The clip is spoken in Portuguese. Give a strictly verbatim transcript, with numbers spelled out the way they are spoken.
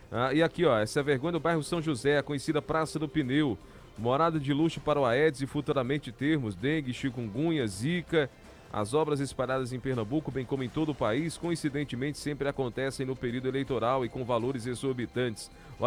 Ah, e aqui, ó, essa é vergonha do bairro São José, a conhecida Praça do Pneu. Morada de luxo para o Aedes e futuramente termos dengue, chikungunya, zika. As obras espalhadas em Pernambuco, bem como em todo o país, coincidentemente sempre acontecem no período eleitoral e com valores exorbitantes.